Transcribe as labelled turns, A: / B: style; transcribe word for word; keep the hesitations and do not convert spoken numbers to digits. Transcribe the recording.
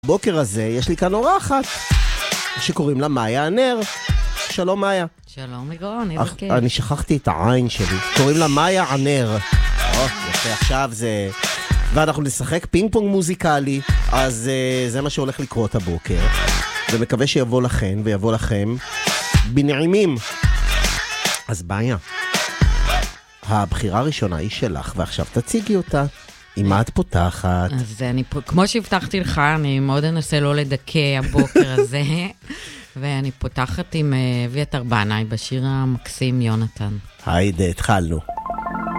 A: בוקר הזה יש לי כאן אורחת שקוראים לה מאיה הנר. שלום מאיה.
B: שלום ליגרון, איזה כיף.
A: אני שכחתי את העין שלי. קוראים לה מאיה הנר. או, יפה, עכשיו זה... ואנחנו נשחק פינג פונג מוזיקלי, אז uh, זה מה שהולך לקרות הבוקר. ומקווה שיבוא לכן ויבוא לכם בנעימים. אז מאיה, הבחירה הראשונה היא שלך, ועכשיו תציגי אותה. עם מה את פותחת?
B: אז אני, כמו שהבטחתי לך, אני מאוד אנסה לא לדכא הבוקר הזה, ואני פותחת עם אביתר בנאי בשיר המקסים יונתן.
A: היידה, התחלנו.